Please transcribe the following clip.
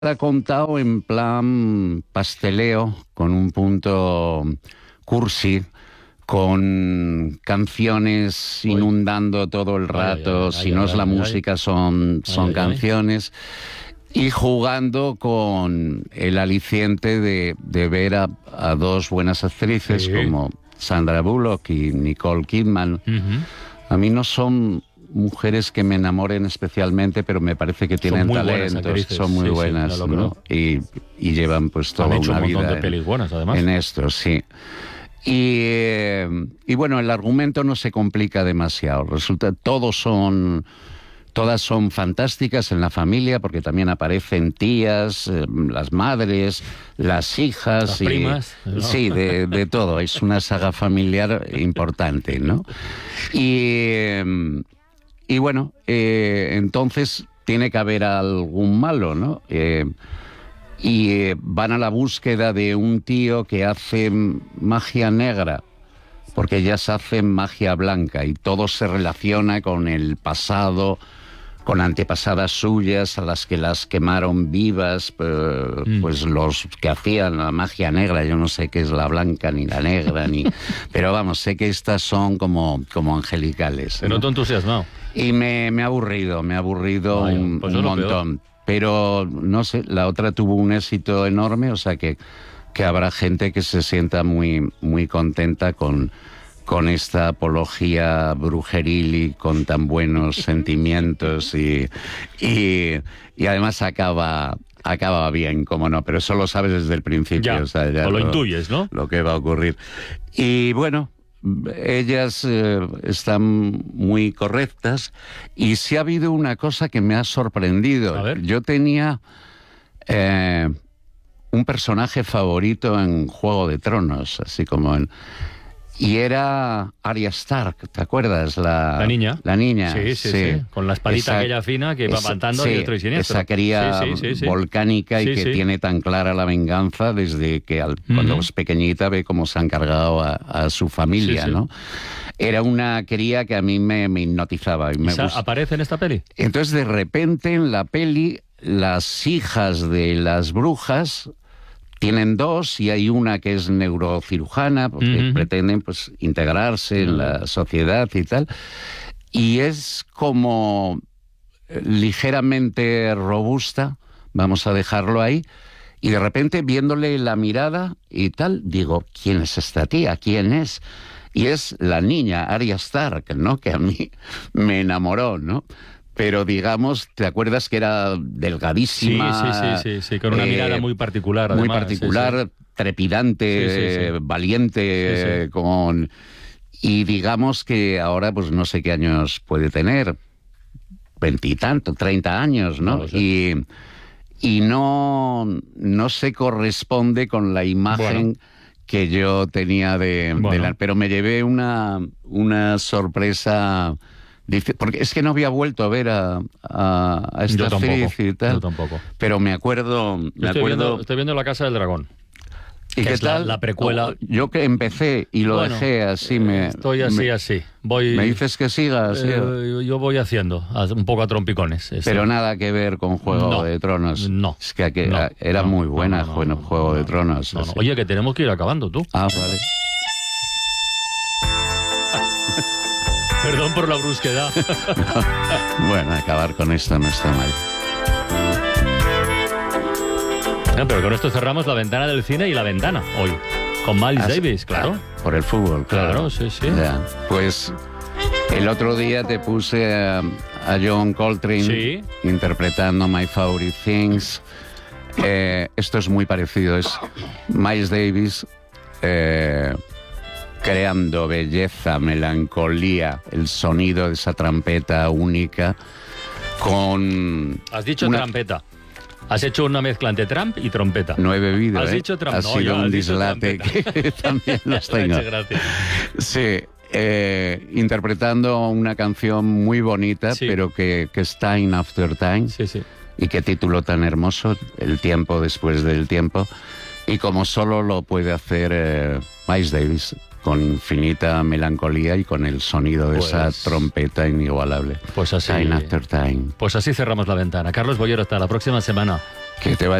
ha contado en plan pasteleo, con un punto cursi, con canciones inundando todo el rato. Si no es la música, son canciones. Y jugando con el aliciente de ver a dos buenas actrices como Sandra Bullock y Nicole Kidman. A mí no son mujeres que me enamoren especialmente, pero me parece que tienen talento, son muy buenas, ¿no? Y llevan pues toda una vida un montón de pelis buenas, además. En esto, sí. Y bueno, el argumento no se complica demasiado. Resulta, todas son fantásticas en la familia, porque también aparecen tías, las madres, las hijas, las primas, ¿no? Sí, de todo. Es una saga familiar importante, ¿no? Y bueno, entonces tiene que haber algún malo, ¿no? Y van a la búsqueda de un tío que hace magia negra, porque ellas hacen magia blanca y todo se relaciona con el pasado, con antepasadas suyas a las que las quemaron vivas, pues los que hacían la magia negra. Yo no sé qué es la blanca ni la negra, pero vamos, sé que estas son como angelicales. Te noto entusiasmado. Y me ha aburrido un montón. Pero, no sé, la otra tuvo un éxito enorme, o sea que habrá gente que se sienta muy, muy contenta con esta apología brujeril y con tan buenos sentimientos y además acaba bien, como no, pero eso lo sabes desde el principio. Ya, o sea, ya lo intuyes, ¿no? Lo que va a ocurrir. Y bueno, ellas están muy correctas, y sí ha habido una cosa que me ha sorprendido. A ver. Yo tenía un personaje favorito en Juego de Tronos, así como y era Arya Stark, ¿te acuerdas? La niña. La niña. Sí. Con la espadita aquella fina que va matando a diestro y siniestro. Esa cría volcánica y que tiene tan clara la venganza desde que cuando es pequeñita ve cómo se han cargado a su familia, ¿no? Era una cría que a mí me hipnotizaba. Y ¿Aparece en esta peli? Entonces, de repente, en la peli, las hijas de las brujas tienen dos, y hay una que es neurocirujana, porque pretenden pues integrarse en la sociedad y tal. Y es como ligeramente robusta, vamos a dejarlo ahí, y de repente, viéndole la mirada y tal, digo, ¿quién es esta tía? ¿Quién es? Y es la niña, Arya Stark, ¿no? Que a mí me enamoró, ¿no? Pero digamos, ¿te acuerdas que era delgadísima? Sí, con una mirada muy particular, además. Muy particular, trepidante, valiente, y digamos que ahora, pues no sé qué años puede tener, 20 y tanto, 30 años, ¿no? No lo sé. Y no se corresponde con la imagen que yo tenía pero me llevé una sorpresa. Porque es que no había vuelto a ver a esta actriz y tal. Yo tampoco. Pero me acuerdo... Estoy viendo La Casa del Dragón. ¿Y qué tal? La precuela. Yo que empecé y lo dejé así. Estoy así. ¿Me dices que sigas? Yo voy haciendo, un poco a trompicones. Pero nada que ver con Juego de Tronos. No. Es que era muy buena Juego de Tronos. No. Oye, que tenemos que ir acabando, tú. Ah, vale. Perdón por la brusquedad. Bueno, acabar con esto no está mal. No, pero con esto cerramos la ventana del cine y la ventana hoy. Con Miles Davis, claro. Por el fútbol, claro. Sí. Ya. Pues el otro día te puse a John Coltrane interpretando My Favorite Things. Esto es muy parecido. Es Miles Davis creando belleza, melancolía, el sonido de esa trompeta única con... Has dicho trompeta. Has hecho una mezcla entre Trump y trompeta. No he bebido, Has dicho ha sido un dislate que también los tengo. Gracias. Sí, interpretando una canción muy bonita, pero que es Time After Time. Sí. Y qué título tan hermoso, El tiempo después del tiempo. Y como solo lo puede hacer Miles Davis. con infinita melancolía y con el sonido de esa trompeta inigualable. Pues así. Time After Time. Pues así cerramos la ventana. Carlos Boyero, hasta la próxima semana. Que te vaya